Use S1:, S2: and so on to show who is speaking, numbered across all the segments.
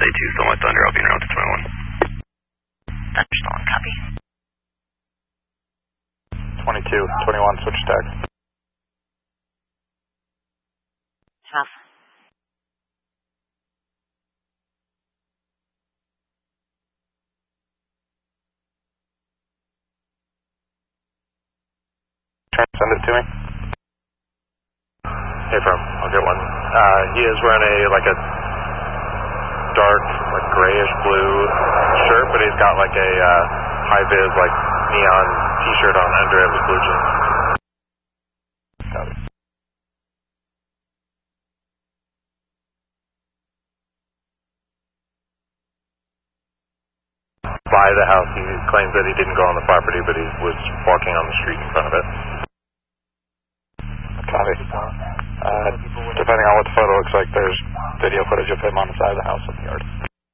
S1: Delta 2, still my Thunder, I'll be around to 21.
S2: Thunder stolen, copy.
S3: 22, 21, switch tag.
S2: Half.
S3: Try to send it to me. Hey, firm, I'll get one. He is wearing a dark, grayish blue shirt, but he's got a high vis, neon t-shirt on under it with blue jeans. Got it. By the house, he claims that he didn't go on the property, but he was walking on the street in front of it. Copy. Depending on what the photo looks like, there's video footage of him on the side of the house in the yard.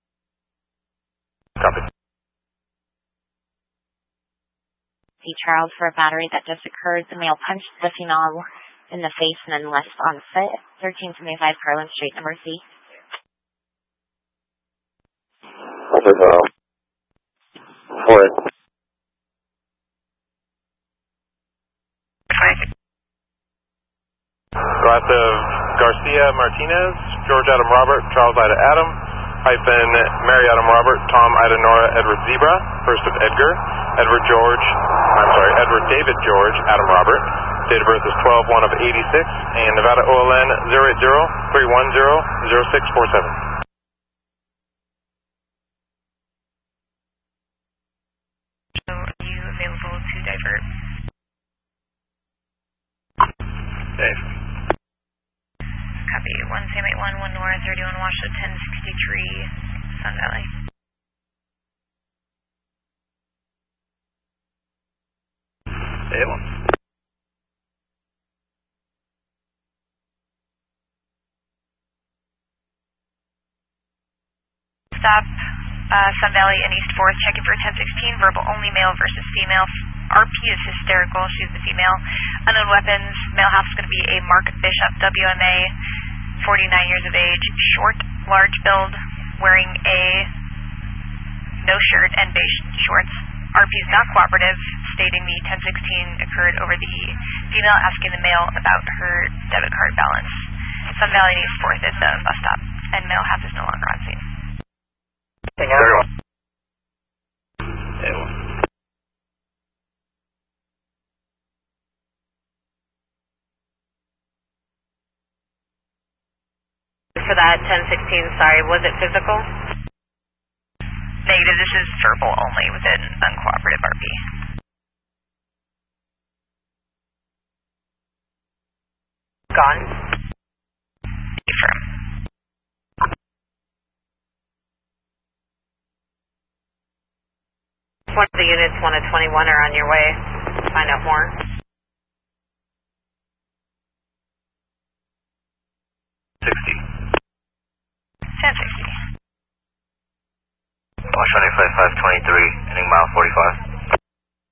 S3: Copy.
S2: See Charles for a battery that just occurred. The male punched the female in the face and then left on foot. 1375 Carlin Street, number C.
S3: Glass of Garcia Martinez, George Adam Robert, Charles Ida Adam, hyphen Mary Adam Robert, Tom Ida Nora Edward Zebra, first of Edgar, Edward David George Adam Robert, date of birth is 12/1 of 86, and Nevada OLN 080-310-0647.
S2: Are you available to divert?
S3: Dave.
S2: Copy. 1781, 1 North, 31 Washington, 1063, Sun Valley.
S1: A1.
S2: Stop, Sun Valley and East 4th, checking for 1016, verbal only, male versus female. RP is hysterical, she's the female. Unknown weapons, male house is going to be a Mark Bishop, WMA, 49 years of age, short, large build, wearing a no shirt and beige shorts. RP is not cooperative, stating the 1016 occurred over the female asking the male about her debit card balance. Sun Valley and East 4th is the bus stop, and male half is no longer on scene.
S1: Very well. A1.
S2: For that 1016, sorry, was it physical? Negative, this is verbal only with an uncooperative RP. Gone. Affirm. One of the units, 1 of 21 are on your way. Find out more.
S1: 60.
S2: 1060.
S1: 125, 523, ending mile 45.